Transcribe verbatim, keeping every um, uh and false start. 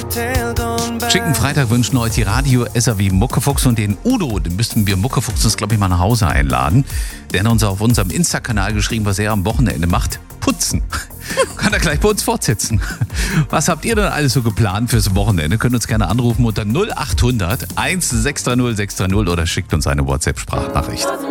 Schicken Freitag wünschen euch die Radio-Esser wie Muckefuchs und den Udo. Den müssten wir Muckefuchs uns, glaube ich, mal nach Hause einladen. Der hat uns auf unserem Insta-Kanal geschrieben, was er am Wochenende macht. Putzen. Kann er gleich bei uns fortsetzen. Was habt ihr denn alles so geplant fürs Wochenende? Könnt uns gerne anrufen unter null acht hundert eins sechs drei null sechs drei null oder schickt uns eine WhatsApp-Sprachnachricht.